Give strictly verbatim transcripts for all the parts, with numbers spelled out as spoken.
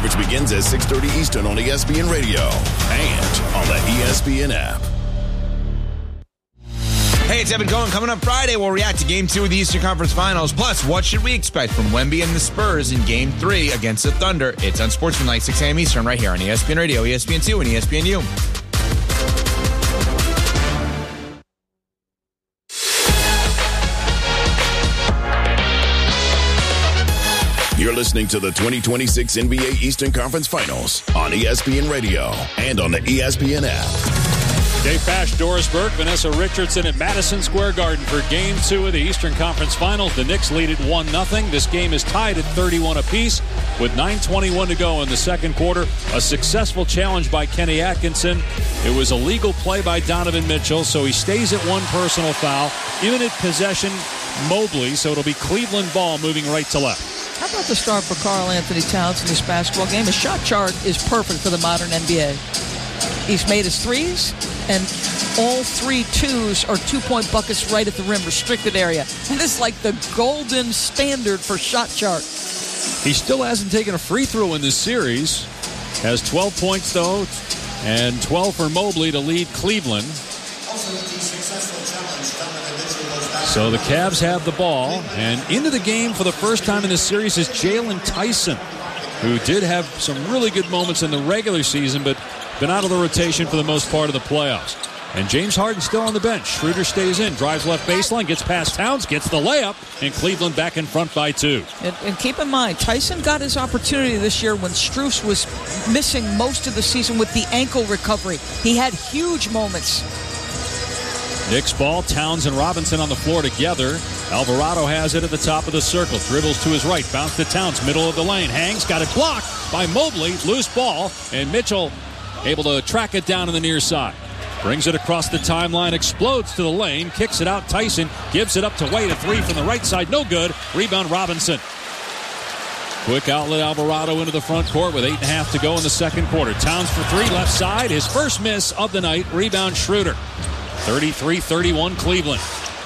Coverage begins at six thirty Eastern on E S P N Radio and on the E S P N app. Hey, it's Evan Cohen. Coming up Friday, we'll react to Game two of the Eastern Conference Finals. Plus, what should we expect from Wemby and the Spurs in Game three against the Thunder? It's Unsportsmanlike, six a.m. Eastern, right here on E S P N Radio, E S P N two, and E S P N U. You're listening to the twenty twenty-six N B A Eastern Conference Finals on E S P N Radio and on the E S P N app. Dave Pasch, Doris Burke, Vanessa Richardson at Madison Square Garden for Game two of the Eastern Conference Finals. The Knicks lead it one nothing. This game is tied at thirty-one apiece with nine twenty-one to go in the second quarter. A successful challenge by Kenny Atkinson. It was a legal play by Donovan Mitchell, so he stays at one personal foul. Imminent possession, Mobley, so it'll be Cleveland ball moving right to left. How about the start for Karl Anthony Towns in this basketball game? His shot chart is perfect for the modern N B A. He's made his threes, and all three twos are two-point buckets right at the rim, restricted area. That is like the golden standard for shot chart. He still hasn't taken a free throw in this series. Has twelve points, though, and twelve for Mobley to lead Cleveland. So the Cavs have the ball, and into the game for the first time in this series is Jalen Tyson, who did have some really good moments in the regular season, but been out of the rotation for the most part of the playoffs. And James Harden still on the bench. Schroeder stays in, drives left baseline, gets past Towns, gets the layup, and Cleveland back in front by two. And, and keep in mind, Tyson got his opportunity this year when Strus was missing most of the season with the ankle recovery. He had huge moments. Knicks ball, Towns and Robinson on the floor together. Alvarado has it at the top of the circle. Dribbles to his right, bounce to Towns, middle of the lane. Hangs, got it blocked by Mobley. Loose ball, and Mitchell able to track it down on the near side. Brings it across the timeline, explodes to the lane, kicks it out. Tyson gives it up to Wade. A three from the right side, no good. Rebound Robinson. Quick outlet Alvarado into the front court with eight and a half to go in the second quarter. Towns for three, left side. His first miss of the night. Rebound Schroeder. thirty-three thirty-one Cleveland.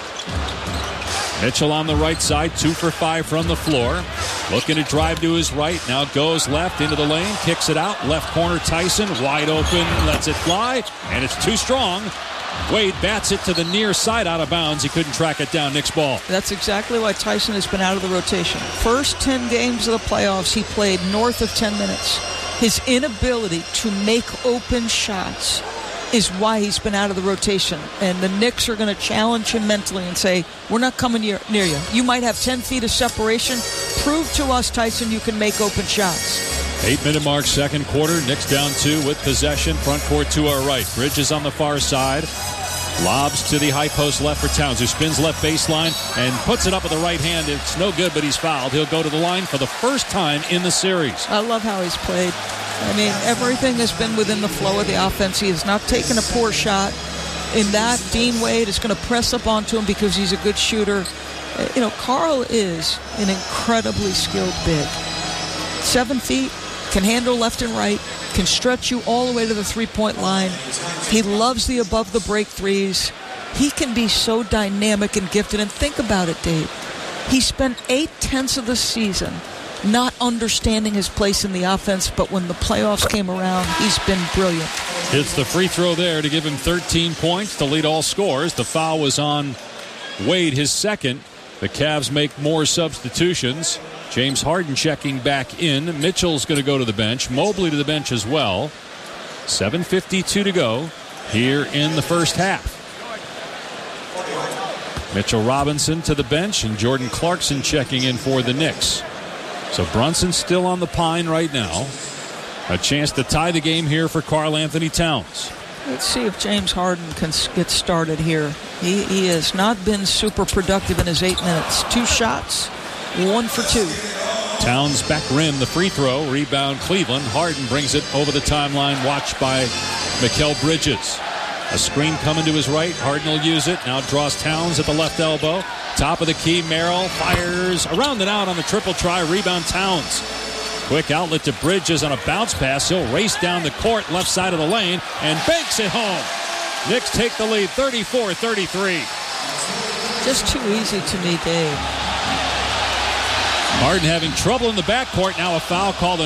Mitchell on the right side, two for five from the floor. Looking to drive to his right, now goes left into the lane, kicks it out. Left corner Tyson, wide open, lets it fly, and it's too strong. Wade bats it to the near side, out of bounds. He couldn't track it down. Knicks ball. That's exactly why Tyson has been out of the rotation. First ten games of the playoffs, he played north of ten minutes. His inability to make open shots is why he's been out of the rotation. And the Knicks are going to challenge him mentally and say, we're not coming near, near you. You might have ten feet of separation. Prove to us, Tyson, you can make open shots. Eight-minute mark, second quarter. Knicks down two with possession. Front court to our right. Bridges on the far side. Lobs to the high post left for Towns, who spins left baseline and puts it up with the right hand. It's no good, but he's fouled. He'll go to the line for the first time in the series. I love how he's played. I mean, everything has been within the flow of the offense. He has not taken a poor shot. In that, Dean Wade is going to press up onto him because he's a good shooter. You know, Karl is an incredibly skilled big. Seven feet, can handle left and right, can stretch you all the way to the three-point line. He loves the above-the-break threes. He can be so dynamic and gifted. And think about it, Dave. He spent eight-tenths of the season not understanding his place in the offense, but when the playoffs came around, he's been brilliant. Hits the free throw there to give him thirteen points to lead all scores. The foul was on Wade, his second. The Cavs make more substitutions. James Harden checking back in. Mitchell's going to go to the bench. Mobley to the bench as well. seven fifty-two to go here in the first half. Mitchell Robinson to the bench, and Jordan Clarkson checking in for the Knicks. So Brunson's still on the pine right now. A chance to tie the game here for Karl Anthony Towns. Let's see if James Harden can get started here. He, he has not been super productive in his eight minutes. Two shots, one for two. Towns back rim, the free throw. Rebound Cleveland. Harden brings it over the timeline, watched by Mikal Bridges. A screen coming to his right. Harden will use it. Now draws Towns at the left elbow. Top of the key, Merrill fires around and out on the triple try. Rebound Towns. Quick outlet to Bridges on a bounce pass. He'll race down the court, left side of the lane, and banks it home. Knicks take the lead, thirty-four thirty-three. Just too easy to me, Dave. Harden having trouble in the backcourt. Now a foul called